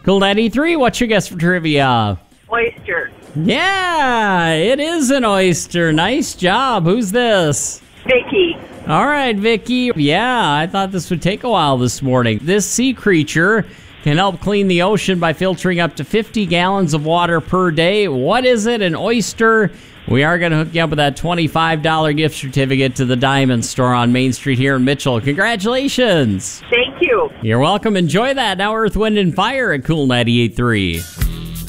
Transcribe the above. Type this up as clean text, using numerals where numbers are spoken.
Cool 93, what's your guess for trivia? Oyster. Yeah, it is an oyster. Nice job. Who's this? Vicky. All right, Vicky. Yeah, I thought this would take a while this morning. This sea creature can help clean the ocean by filtering up to 50 gallons of water per day. What is it? An oyster. We are going to hook you up with that $25 gift certificate to the Diamond Store on Main Street here in Mitchell. Congratulations. Thank you. You're welcome. Enjoy that. Now Earth, Wind, and Fire at Cool 98.3.